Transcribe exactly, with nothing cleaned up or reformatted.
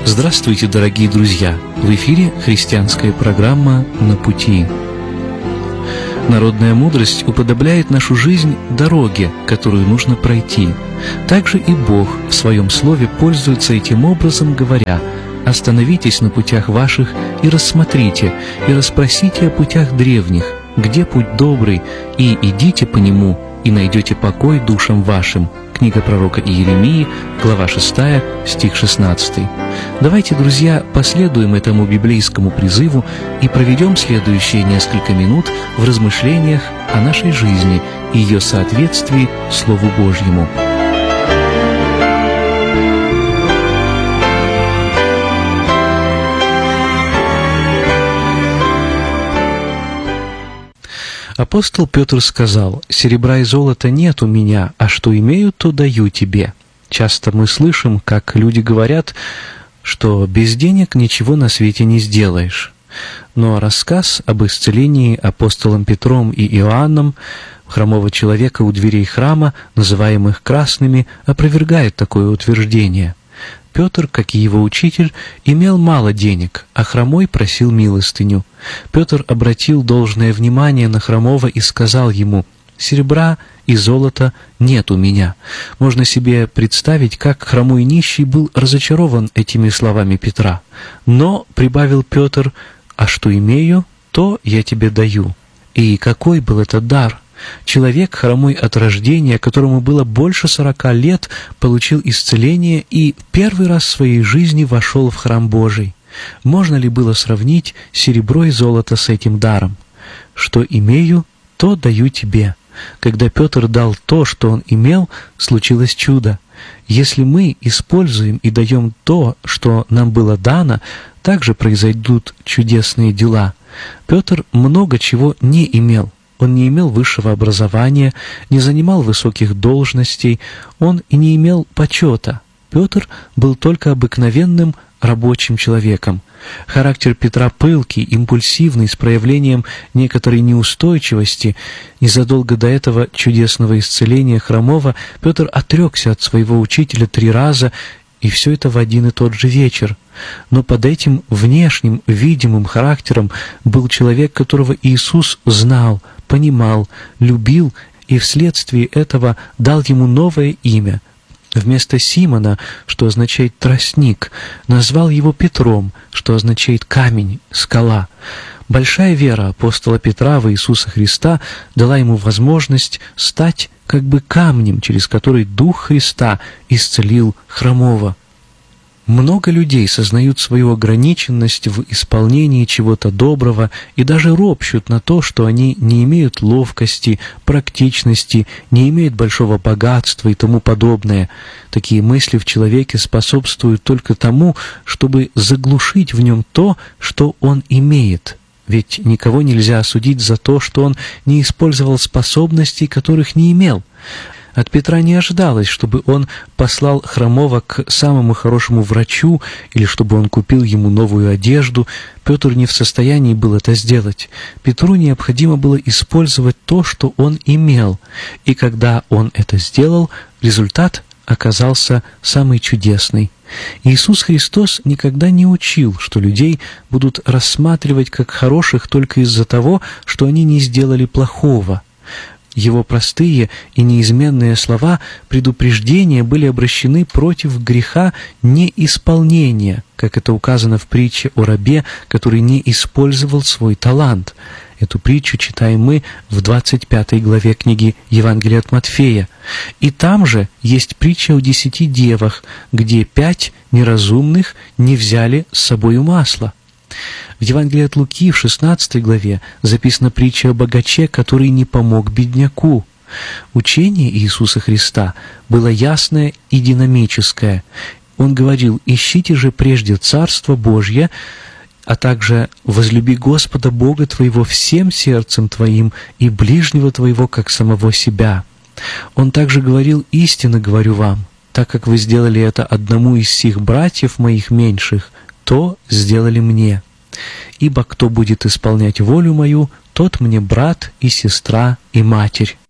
Здравствуйте, дорогие друзья! В эфире христианская программа «На пути». Народная мудрость уподобляет нашу жизнь дороге, которую нужно пройти. Также и Бог в Своем Слове пользуется этим образом, говоря: «Остановитесь на путях ваших и рассмотрите, и расспросите о путях древних, где путь добрый, и идите по нему, и найдете покой душам вашим». Книга пророка Иеремии, глава шестая, стих шестнадцатый. Давайте, друзья, последуем этому библейскому призыву и проведем следующие несколько минут в размышлениях о нашей жизни и ее соответствии Слову Божьему. Апостол Петр сказал: «Серебра и золота нет у меня, а что имею, то даю тебе». Часто мы слышим, как люди говорят, что без денег ничего на свете не сделаешь. Но рассказ об исцелении апостолом Петром и Иоанном хромого человека у дверей храма, называемых красными, опровергает такое утверждение. Петр, как и его учитель, имел мало денег, а хромой просил милостыню. Петр обратил должное внимание на хромого и сказал ему: «Серебра и золота нет у меня». Можно себе представить, как хромой нищий был разочарован этими словами Петра. «Но, — прибавил Петр, — а что имею, то я тебе даю». И какой был это дар! Человек, хромой от рождения, которому было больше сорока лет, получил исцеление и первый раз в своей жизни вошел в храм Божий. Можно ли было сравнить серебро и золото с этим даром? «Что имею, то даю тебе». Когда Петр дал то, что он имел, случилось чудо. Если мы используем и даем то, что нам было дано, также произойдут чудесные дела. Петр много чего не имел. Он не имел высшего образования, не занимал высоких должностей, он и не имел почета. Петр был только обыкновенным рабочим человеком. Характер Петра пылкий, импульсивный, с проявлением некоторой неустойчивости. Незадолго до этого чудесного исцеления хромого Петр отрекся от своего учителя три раза, и все это в один и тот же вечер. Но под этим внешним, видимым характером был человек, которого Иисус знал, понимал, любил, и вследствие этого дал ему новое имя. Вместо Симона, что означает «тростник», назвал его Петром, что означает «камень», «скала». Большая вера апостола Петра в Иисуса Христа дала ему возможность стать как бы камнем, через который Дух Христа исцелил хромого. Много людей сознают свою ограниченность в исполнении чего-то доброго и даже ропщут на то, что они не имеют ловкости, практичности, не имеют большого богатства и тому подобное. Такие мысли в человеке способствуют только тому, чтобы заглушить в нем то, что он имеет. Ведь никого нельзя осудить за то, что он не использовал способностей, которых не имел. От Петра не ожидалось, чтобы он послал хромого к самому хорошему врачу или чтобы он купил ему новую одежду. Петр не в состоянии был это сделать. Петру необходимо было использовать то, что он имел. И когда он это сделал, результат оказался самый чудесный. Иисус Христос никогда не учил, что людей будут рассматривать как хороших только из-за того, что они не сделали плохого. Его простые и неизменные слова предупреждения были обращены против греха неисполнения, как это указано в притче о рабе, который не использовал свой талант. Эту притчу читаем мы в двадцать пятой главе книги Евангелия от Матфея. И там же есть притча о десяти девах, где пять неразумных не взяли с собою масла. В Евангелии от Луки в шестнадцатой главе записана притча о богаче, который не помог бедняку. Учение Иисуса Христа было ясное и динамическое. Он говорил: «Ищите же прежде Царство Божье, а также возлюби Господа Бога твоего всем сердцем твоим и ближнего твоего, как самого себя». Он также говорил: «Истинно говорю вам, так как вы сделали это одному из сих братьев моих меньших, то сделали мне. Ибо кто будет исполнять волю мою, тот мне брат и сестра и матерь».